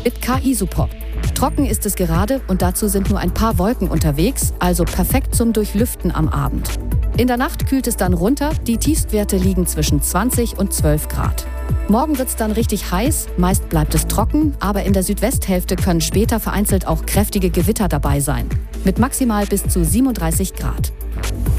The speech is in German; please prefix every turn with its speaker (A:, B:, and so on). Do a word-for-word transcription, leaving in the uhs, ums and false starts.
A: Itka Isupop. Trocken ist es gerade und dazu sind nur ein paar Wolken unterwegs, also perfekt zum Durchlüften am Abend. In der Nacht kühlt es dann runter, die Tiefstwerte liegen zwischen zwanzig und zwölf Grad. Morgen wird es dann richtig heiß, meist bleibt es trocken, aber in der Südwesthälfte können später vereinzelt auch kräftige Gewitter dabei sein, mit maximal bis zu siebenunddreißig Grad.